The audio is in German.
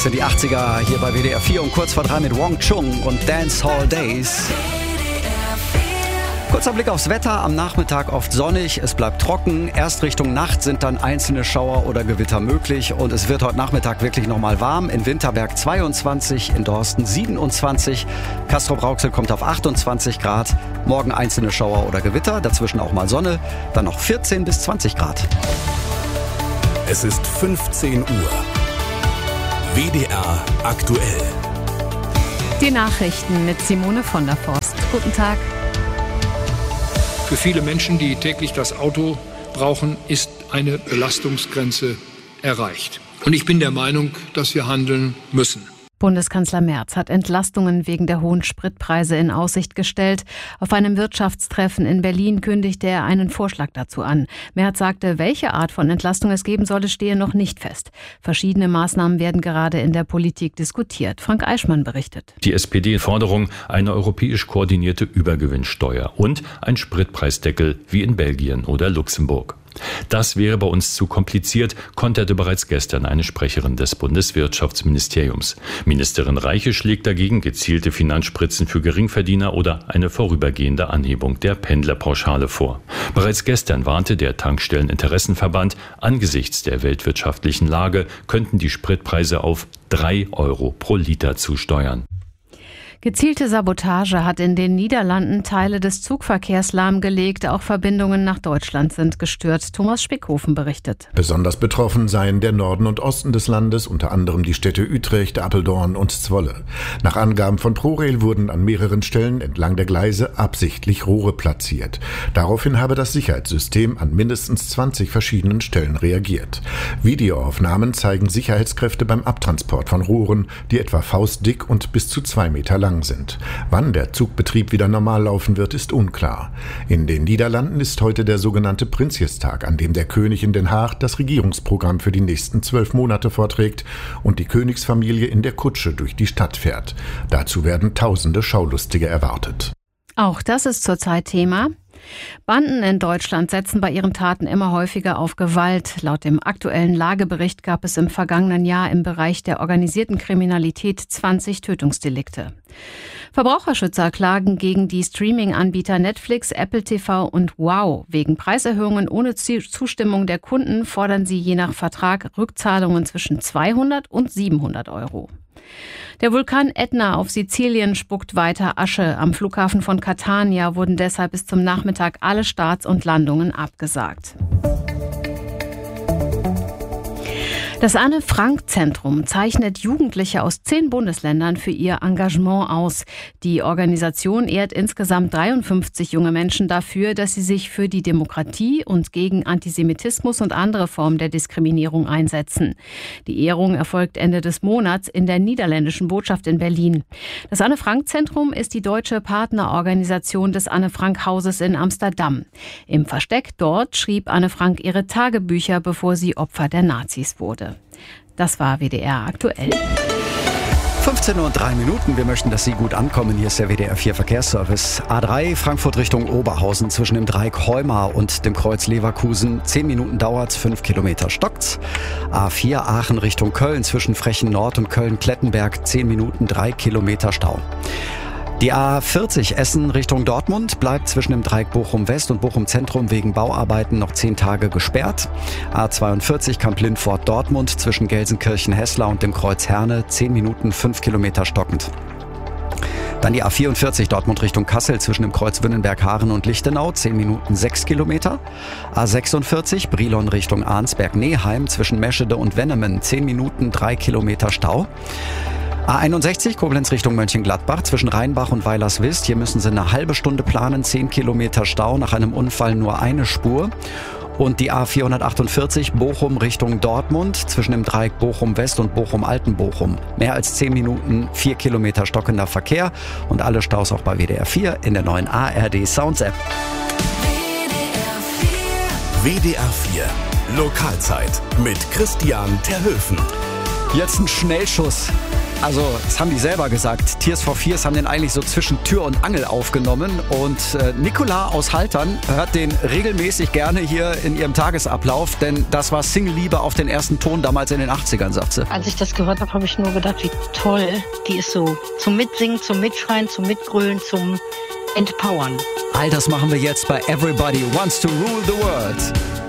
sind die 80er hier bei WDR 4 und kurz vor 3 mit Wong Chung und Dance Hall Days. Kurzer Blick aufs Wetter, am Nachmittag oft sonnig, es bleibt trocken. Erst Richtung Nacht sind dann einzelne Schauer oder Gewitter möglich und es wird heute Nachmittag wirklich nochmal warm. In Winterberg 22, in Dorsten 27, Castrop-Rauxel kommt auf 28 Grad. Morgen einzelne Schauer oder Gewitter, dazwischen auch mal Sonne, dann noch 14 bis 20 Grad. Es ist 15 Uhr. WDR aktuell. Die Nachrichten mit Simone von der Forst. Guten Tag. Für viele Menschen, die täglich das Auto brauchen, ist eine Belastungsgrenze erreicht. Und ich bin der Meinung, dass wir handeln müssen. Bundeskanzler Merz hat Entlastungen wegen der hohen Spritpreise in Aussicht gestellt. Auf einem Wirtschaftstreffen in Berlin kündigte er einen Vorschlag dazu an. Merz sagte, welche Art von Entlastung es geben solle, stehe noch nicht fest. Verschiedene Maßnahmen werden gerade in der Politik diskutiert. Frank Eichmann berichtet. Die SPD-Forderung eine europäisch koordinierte Übergewinnsteuer und ein Spritpreisdeckel wie in Belgien oder Luxemburg. Das wäre bei uns zu kompliziert, konterte bereits gestern eine Sprecherin des Bundeswirtschaftsministeriums. Ministerin Reiche schlägt dagegen gezielte Finanzspritzen für Geringverdiener oder eine vorübergehende Anhebung der Pendlerpauschale vor. Bereits gestern warnte der Tankstelleninteressenverband, angesichts der weltwirtschaftlichen Lage könnten die Spritpreise auf 3 Euro pro Liter zusteuern. Gezielte Sabotage hat in den Niederlanden Teile des Zugverkehrs lahmgelegt. Auch Verbindungen nach Deutschland sind gestört. Thomas Spickhofen berichtet. Besonders betroffen seien der Norden und Osten des Landes, unter anderem die Städte Utrecht, Apeldoorn und Zwolle. Nach Angaben von ProRail wurden an mehreren Stellen entlang der Gleise absichtlich Rohre platziert. Daraufhin habe das Sicherheitssystem an mindestens 20 verschiedenen Stellen reagiert. Videoaufnahmen zeigen Sicherheitskräfte beim Abtransport von Rohren, die etwa faustdick und bis zu 2 Meter lang sind. Wann der Zugbetrieb wieder normal laufen wird, ist unklar. In den Niederlanden ist heute der sogenannte Prinsjestag, an dem der König in Den Haag das Regierungsprogramm für die nächsten 12 Monate vorträgt und die Königsfamilie in der Kutsche durch die Stadt fährt. Dazu werden tausende Schaulustige erwartet. Auch das ist zurzeit Thema. Banden in Deutschland setzen bei ihren Taten immer häufiger auf Gewalt. Laut dem aktuellen Lagebericht gab es im vergangenen Jahr im Bereich der organisierten Kriminalität 20 Tötungsdelikte. Verbraucherschützer klagen gegen die Streaming-Anbieter Netflix, Apple TV und Wow. Wegen Preiserhöhungen ohne Zustimmung der Kunden fordern sie je nach Vertrag Rückzahlungen zwischen 200 und 700 Euro. Der Vulkan Ätna auf Sizilien spuckt weiter Asche. Am Flughafen von Catania wurden deshalb bis zum Nachmittag alle Starts und Landungen abgesagt. Das Anne-Frank-Zentrum zeichnet Jugendliche aus 10 Bundesländern für ihr Engagement aus. Die Organisation ehrt insgesamt 53 junge Menschen dafür, dass sie sich für die Demokratie und gegen Antisemitismus und andere Formen der Diskriminierung einsetzen. Die Ehrung erfolgt Ende des Monats in der niederländischen Botschaft in Berlin. Das Anne-Frank-Zentrum ist die deutsche Partnerorganisation des Anne-Frank-Hauses in Amsterdam. Im Versteck dort schrieb Anne Frank ihre Tagebücher, bevor sie Opfer der Nazis wurde. Das war WDR aktuell. 15 Uhr und 3 Minuten. Wir möchten, dass Sie gut ankommen. Hier ist der WDR 4 Verkehrsservice. A3 Frankfurt Richtung Oberhausen zwischen dem Dreieck Heumar und dem Kreuz Leverkusen. 10 Minuten dauert's, 5 Kilometer stockt's. A4 Aachen Richtung Köln zwischen Frechen Nord und Köln-Klettenberg. 10 Minuten, 3 Kilometer Stau. Die A40 Essen Richtung Dortmund bleibt zwischen dem Dreieck Bochum West und Bochum Zentrum wegen Bauarbeiten noch 10 Tage gesperrt. A42 Kamp-Lindfort Dortmund zwischen Gelsenkirchen-Hessler und dem Kreuz Herne 10 Minuten 5 Kilometer stockend. Dann die A44 Dortmund Richtung Kassel zwischen dem Kreuz Wünnenberg-Haaren und Lichtenau 10 Minuten 6 Kilometer. A46 Brilon Richtung Arnsberg-Neheim zwischen Meschede und Wennemen 10 Minuten 3 Kilometer Stau. A61 Koblenz Richtung Mönchengladbach zwischen Rheinbach und Weilerswist. Hier müssen Sie eine halbe Stunde planen, 10 Kilometer Stau, nach einem Unfall nur eine Spur. Und die A448 Bochum Richtung Dortmund zwischen dem Dreieck Bochum West und Bochum Altenbochum. Mehr als 10 Minuten, 4 Kilometer stockender Verkehr und alle Staus auch bei WDR 4 in der neuen ARD Sounds App. WDR 4 Lokalzeit mit Christian Terhöfen. Jetzt ein Schnellschuss Also, das haben die selber gesagt. Tears for Fears haben den eigentlich so zwischen Tür und Angel aufgenommen. Und Nicola aus Haltern hört den regelmäßig gerne hier in ihrem Tagesablauf, denn das war Single-Liebe auf den ersten Ton damals in den 80ern, sagt sie. Als ich das gehört habe, habe ich nur gedacht, wie toll. Die ist so zum Mitsingen, zum Mitschreien, zum Mitgrölen, zum Empowern. All das machen wir jetzt bei Everybody Wants to Rule the World.